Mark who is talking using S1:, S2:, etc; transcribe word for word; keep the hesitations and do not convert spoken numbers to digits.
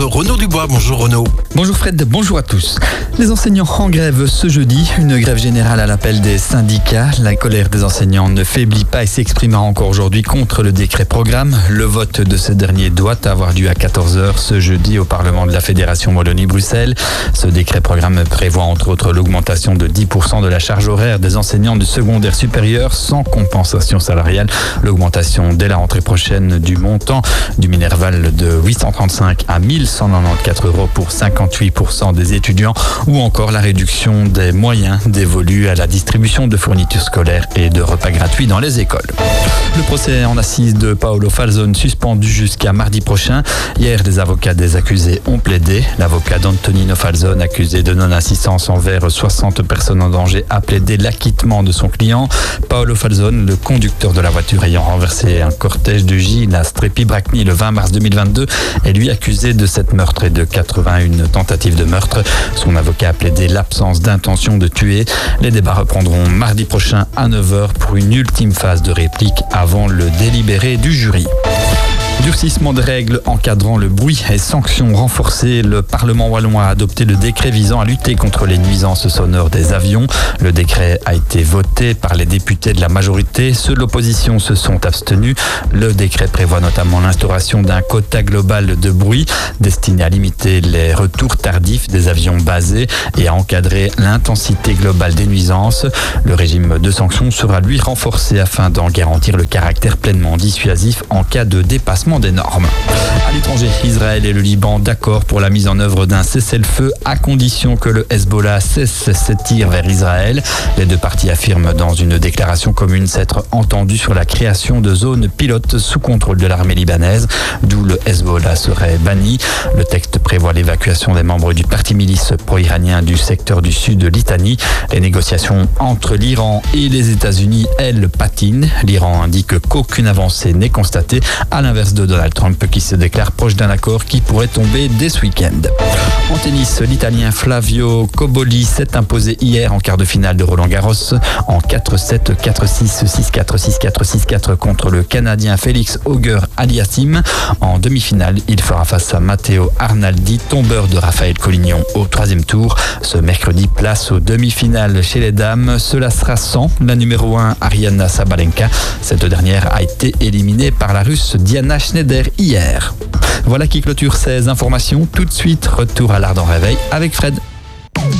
S1: retrouve Renaud Dubois. Bonjour Renaud.
S2: Bonjour Fred, bonjour à tous. Les enseignants en grève ce jeudi, une grève générale à l'appel des syndicats. La colère des enseignants ne faiblit pas et s'exprimera encore aujourd'hui contre le décret programme. Le vote de ce dernier doit avoir lieu à quatorze heures ce jeudi au Parlement de la Fédération Wallonie-Bruxelles. Ce décret programme prévoit entre autres l'augmentation de dix pour cent de la charge horaire des enseignants du secondaire supérieur sans compensation salariale. L'augmentation dès la rentrée prochaine du montant du Minerval de huit cent trente-cinq à mille cent quatre-vingt-quatorze euros pour cinquante-huit pour cent des étudiants ou encore la réduction des moyens dévolus à la distribution de fournitures scolaires et de repas gratuits dans les écoles. Le procès en assises de Paolo Falzone suspendu jusqu'à mardi prochain. Hier, les avocats des accusés ont plaidé. L'avocat d'Antonino Falzone, accusé de non-assistance envers soixante personnes en danger, a plaidé l'acquittement de son client. Paolo Falzone, le conducteur de la voiture ayant renversé un cortège de Gilles à Strepi-Bracni le vingt mars deux mille vingt-deux, est lui accusé de sept meurtres et de quatre-vingt-un tentatives de meurtre. Son avocat a plaidé l'absence d'intention de tuer. Les débats reprendront mardi prochain à neuf heures pour une ultime phase de réplique avant le délibéré du jury. Durcissement des règles encadrant le bruit et sanctions renforcées. Le Parlement wallon a adopté le décret visant à lutter contre les nuisances sonores des avions. Le décret a été voté par les députés de la majorité. Ceux de l'opposition se sont abstenus. Le décret prévoit notamment l'instauration d'un quota global de bruit destiné à limiter les retours tardifs des avions basés et à encadrer l'intensité globale des nuisances. Le régime de sanctions sera lui renforcé afin d'en garantir le caractère pleinement dissuasif en cas de dépassement des normes. À l'étranger, Israël et le Liban d'accord pour la mise en œuvre d'un cessez-le-feu à condition que le Hezbollah cesse ses tirs vers Israël. Les deux parties affirment dans une déclaration commune s'être entendues sur la création de zones pilotes sous contrôle de l'armée libanaise, d'où le Hezbollah serait banni. Le texte prévoit l'évacuation des membres du parti milice pro-iranien du secteur du sud de Litanie. Les négociations entre l'Iran et les États-Unis, elles, patinent. L'Iran indique qu'aucune avancée n'est constatée, à l'inverse de Donald Trump qui se déclare proche d'un accord qui pourrait tomber dès ce week-end. En tennis, l'Italien Flavio Cobolli s'est imposé hier en quart de finale de Roland-Garros en quatre sept, quatre six, six quatre, six quatre, six quatre contre le Canadien Félix Auger-Aliassime. En demi-finale, il fera face à Matteo Arnaldi, tombeur de Raphaël Collignon au troisième tour. Ce mercredi, place aux demi-finales chez les dames. Cela sera sans la numéro un Ariana Sabalenka. Cette dernière a été éliminée par la Russe Diana Schneider hier. Voilà qui clôture ces informations. Tout de suite, retour à l'Ardent Réveil avec Fred.